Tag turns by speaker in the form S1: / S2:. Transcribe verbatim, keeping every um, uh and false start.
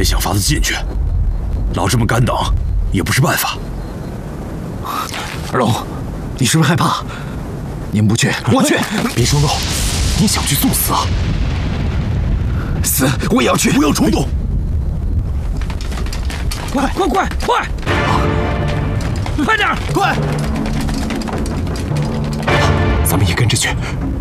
S1: 得想法子进去，老这么干等也不是办法。
S2: 二龙，你是不是害怕？您不去，我去！别冲动，你想去送死啊？死，我也要去！
S1: 不要冲动！
S3: 快快快快！快点，
S1: 快！
S2: 咱们也跟着去。